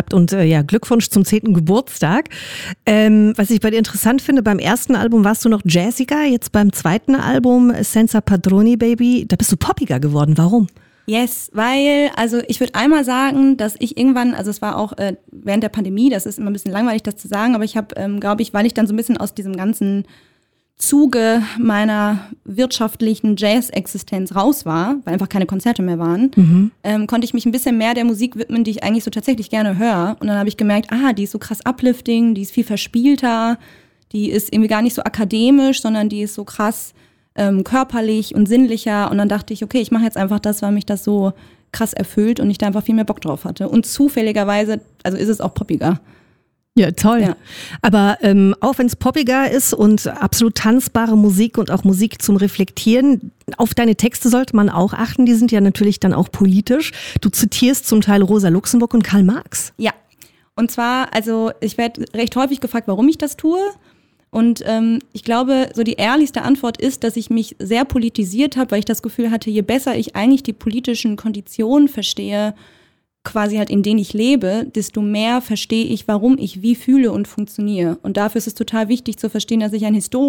gehabt und Glückwunsch zum 10. Geburtstag. Was ich bei dir interessant finde, beim ersten Album warst du noch jazziger, jetzt beim zweiten Album Senza Padroni Baby, da bist du poppiger geworden. Warum? Yes, weil, also ich würde einmal sagen, dass ich irgendwann, also es war auch während der Pandemie, das ist immer ein bisschen langweilig, das zu sagen, aber ich habe, glaube ich, weil ich dann so ein bisschen aus diesem ganzen Zuge meiner wirtschaftlichen Jazz-Existenz raus war, weil einfach keine Konzerte mehr waren, konnte ich mich ein bisschen mehr der Musik widmen, die ich eigentlich so tatsächlich gerne höre. Und dann habe ich gemerkt, die ist so krass uplifting, die ist viel verspielter, die ist irgendwie gar nicht so akademisch, sondern die ist so krass körperlich und sinnlicher. Und dann dachte ich, okay, ich mache jetzt einfach das, weil mich das so krass erfüllt und ich da einfach viel mehr Bock drauf hatte. Und zufälligerweise, also ist es auch poppiger. Ja, toll. Ja. Aber auch wenn es poppiger ist und absolut tanzbare Musik und auch Musik zum Reflektieren, auf deine Texte sollte man auch achten. Die sind ja natürlich dann auch politisch. Du zitierst zum Teil Rosa Luxemburg und Karl Marx. Ja, und zwar, also ich werde recht häufig gefragt, warum ich das tue. Und ich glaube, so die ehrlichste Antwort ist, dass ich mich sehr politisiert habe, weil ich das Gefühl hatte, je besser ich eigentlich die politischen Konditionen verstehe, quasi halt in denen ich lebe, desto mehr verstehe ich, warum ich wie fühle und funktioniere. Und dafür ist es total wichtig zu verstehen, dass ich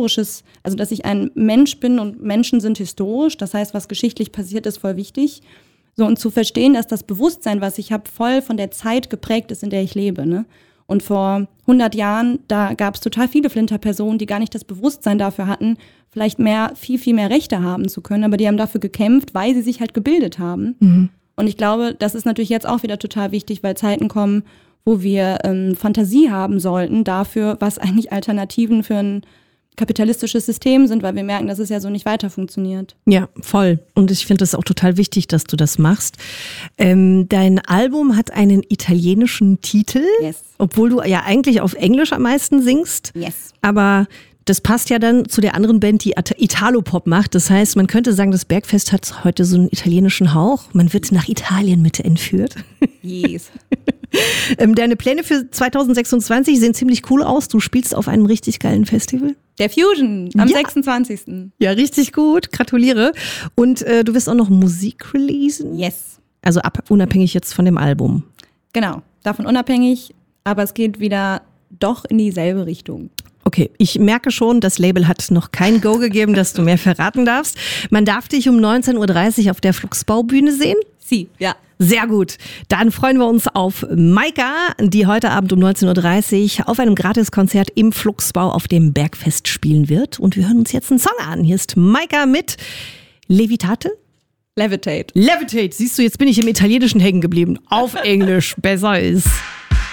dass ich ein Mensch bin und Menschen sind historisch. Das heißt, was geschichtlich passiert, ist voll wichtig. So, und zu verstehen, dass das Bewusstsein, was ich habe, voll von der Zeit geprägt ist, in der ich lebe, ne? Und vor 100 Jahren, da gab es total viele Flinterpersonen, die gar nicht das Bewusstsein dafür hatten, vielleicht viel mehr Rechte haben zu können. Aber die haben dafür gekämpft, weil sie sich halt gebildet haben. Mhm. Und ich glaube, das ist natürlich jetzt auch wieder total wichtig, weil Zeiten kommen, wo wir Fantasie haben sollten dafür, was eigentlich Alternativen für ein kapitalistisches System sind, weil wir merken, dass es ja so nicht weiter funktioniert. Ja, voll. Und ich finde es auch total wichtig, dass du das machst. Dein Album hat einen italienischen Titel, yes, obwohl du ja eigentlich auf Englisch am meisten singst. Yes. Aber das passt ja dann zu der anderen Band, die Italo-Pop macht. Das heißt, man könnte sagen, das Bergfest hat heute so einen italienischen Hauch. Man wird nach Italien mit entführt. Yes. Deine Pläne für 2026 sehen ziemlich cool aus. Du spielst auf einem richtig geilen Festival. Der Fusion am 26. Ja, richtig gut. Gratuliere. Und du wirst auch noch Musik releasen? Yes. Also unabhängig jetzt von dem Album. Genau, davon unabhängig. Aber es geht wieder doch in dieselbe Richtung. Okay, ich merke schon, das Label hat noch kein Go gegeben, dass du mehr verraten darfst. Man darf dich um 19.30 Uhr auf der Fluxbaubühne sehen? Ja. Sehr gut. Dann freuen wir uns auf Maika, die heute Abend um 19.30 Uhr auf einem Gratiskonzert im Fluxbau auf dem Bergfest spielen wird. Und wir hören uns jetzt einen Song an. Hier ist Maika mit Levitate? Levitate. Levitate. Siehst du, jetzt bin ich im Italienischen hängen geblieben. Auf Englisch. Besser ist.